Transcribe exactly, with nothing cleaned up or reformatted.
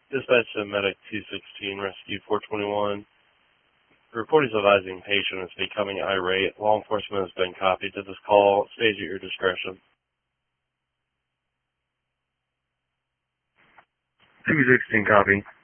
Dispatch to Medic two sixteen, Rescue four twenty-one. The report is advising patient is becoming irate. Law enforcement has been copied to this call. Stage at your discretion. two sixteen, copy.